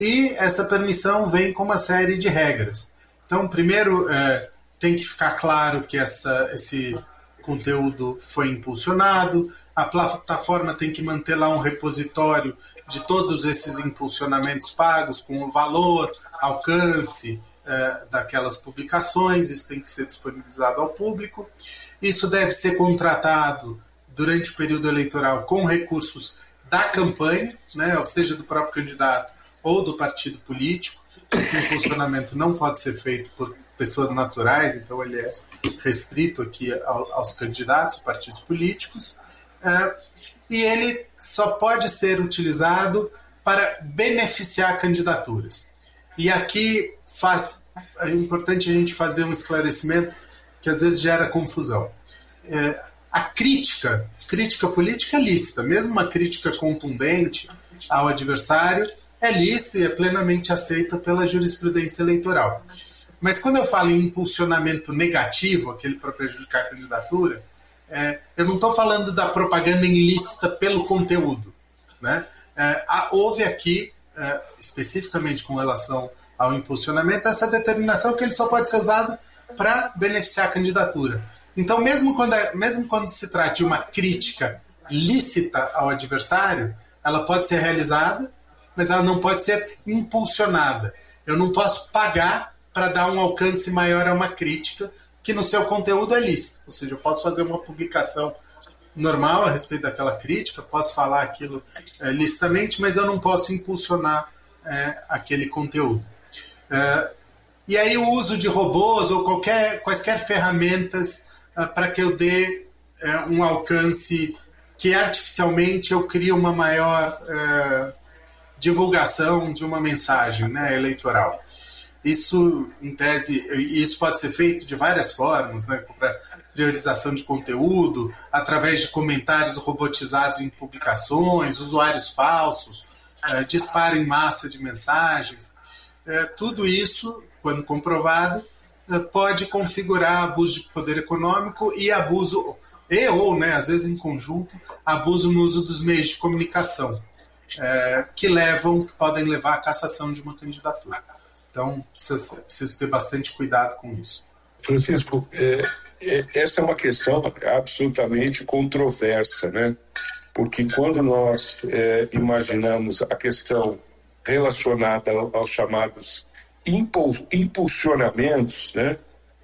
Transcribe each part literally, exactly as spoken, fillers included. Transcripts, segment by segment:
e essa permissão vem com uma série de regras. Então, primeiro, é, tem que ficar claro que essa, esse conteúdo foi impulsionado, a plataforma tem que manter lá um repositório de todos esses impulsionamentos pagos, com o valor, alcance é, daquelas publicações, isso tem que ser disponibilizado ao público. Isso deve ser contratado durante o período eleitoral com recursos da campanha, né, ou seja, do próprio candidato ou do partido político. Esse impulsionamento não pode ser feito por pessoas naturais, então ele é restrito aqui aos candidatos, partidos políticos, é, e ele só pode ser utilizado para beneficiar candidaturas. E aqui faz, é importante a gente fazer um esclarecimento que às vezes gera confusão. É, a crítica, crítica política é lícita, mesmo uma crítica contundente ao adversário é lícita e é plenamente aceita pela jurisprudência eleitoral. Mas quando eu falo em impulsionamento negativo, aquele para prejudicar a candidatura, é, eu não estou falando da propaganda ilícita pelo conteúdo, né? É, houve aqui, é, especificamente com relação ao impulsionamento, essa determinação que ele só pode ser usado para beneficiar a candidatura. Então, mesmo quando, é, mesmo quando se trata de uma crítica lícita ao adversário, ela pode ser realizada, mas ela não pode ser impulsionada. Eu não posso pagar para dar um alcance maior a uma crítica que no seu conteúdo é lícito. Ou seja, eu posso fazer uma publicação normal a respeito daquela crítica, posso falar aquilo é, licitamente, mas eu não posso impulsionar é, aquele conteúdo. É, e aí o uso de robôs ou qualquer, quaisquer ferramentas é, para que eu dê é, um alcance que artificialmente eu crie uma maior é, divulgação de uma mensagem, né, eleitoral. Isso, em tese, isso pode ser feito de várias formas, né, para priorização de conteúdo, através de comentários robotizados em publicações, usuários falsos, é, disparo em massa de mensagens. É, tudo isso, quando comprovado, é, pode configurar abuso de poder econômico e abuso, e ou, né, às vezes em conjunto, abuso no uso dos meios de comunicação, é, que levam, que podem levar à cassação de uma candidatura. Então, preciso, preciso ter bastante cuidado com isso. Francisco, é, é, essa é uma questão absolutamente controversa, né? Porque quando nós é, imaginamos a questão relacionada aos chamados impul, impulsionamentos, né?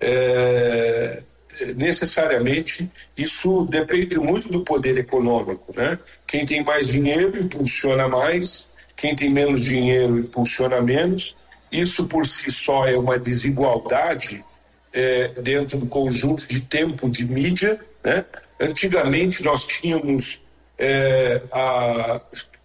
É, necessariamente isso depende muito do poder econômico, né? Quem tem mais dinheiro impulsiona mais, quem tem menos dinheiro impulsiona menos. Isso por si só é uma desigualdade é, dentro do conjunto de tempo de mídia, né? Antigamente nós tínhamos é, a,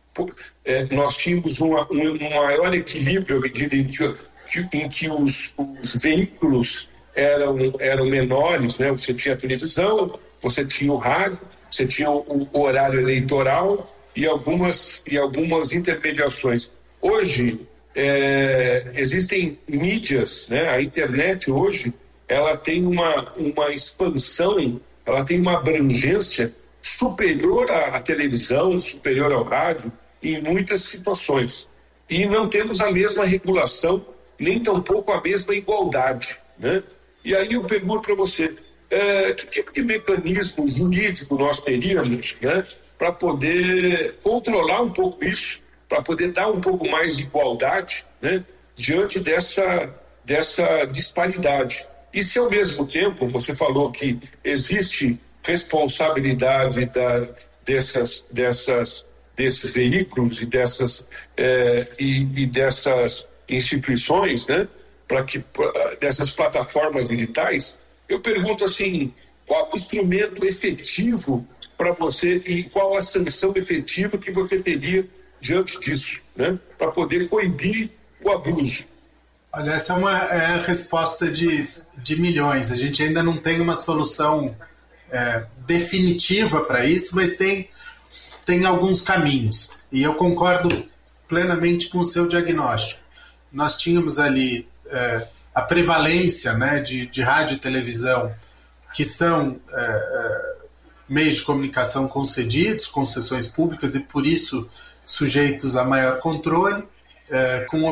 é, nós tínhamos uma, um, um maior equilíbrio à medida em que, que, em que os, os veículos eram, eram menores, né? Você tinha a televisão, você tinha o rádio, você tinha o, o horário eleitoral e algumas, e algumas intermediações. Hoje, É, existem mídias, né? A internet hoje ela tem uma, uma expansão, ela tem uma abrangência superior à, à televisão, superior ao rádio em muitas situações, e não temos a mesma regulação, nem tampouco a mesma igualdade, né? E aí eu pergunto para você, é, que tipo de mecanismo jurídico nós teríamos, né, para poder controlar um pouco isso, para poder dar um pouco mais de igualdade, né, diante dessa, dessa disparidade. E se ao mesmo tempo você falou que existe responsabilidade da, dessas, dessas, desses veículos e dessas, é, e, e dessas instituições, né, para que dessas plataformas digitais, eu pergunto assim, qual o instrumento efetivo para você e qual a sanção efetiva que você teria diante disso, né, para poder coibir o abuso? Olha, essa é uma é a resposta de, de milhões. A gente ainda não tem uma solução é, definitiva para isso, mas tem, tem alguns caminhos. E eu concordo plenamente com o seu diagnóstico. Nós tínhamos ali é, a prevalência, né, de, de rádio e televisão, que são é, é, meios de comunicação concedidos, concessões públicas, e por isso sujeitos a maior controle, é, com